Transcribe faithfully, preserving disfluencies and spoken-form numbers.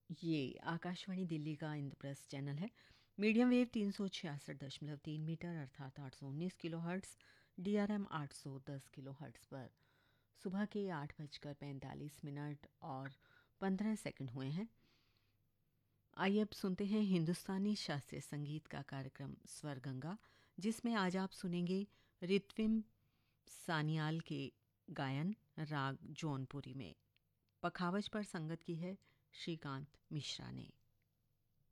ये आकाशवाणी दिल्ली का इंद्रप्रस्थ चैनल है। मीडियम वेव तीन सौ छियासठ दशमलव तीन मीटर अर्थात आठ सौ उन्नीस kilo hertz, D R M आठ सौ दस किलो हर्ट्स पर सुबह के आठ बजकर पैंतालीस मिनट और पंद्रह सेकंड हुए हैं। आइए अब सुनते हैं हिंदुस्तानी शास्त्रीय संगीत का कार्यक्रम स्वर गंगा, जिसमें आज आप सुनेंगे ऋत्विम सानियाल के गायन राग जौनपुरी में। पखावज पर संगत की है श्रीकांत मिश्रा ने।